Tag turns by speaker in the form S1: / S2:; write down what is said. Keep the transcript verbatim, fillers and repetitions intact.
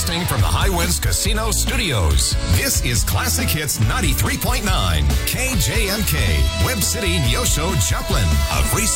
S1: Broadcasting from the High Winds Casino Studios. This is Classic Hits ninety-three point nine, K J M K, Web City, Neosho, Joplin, a free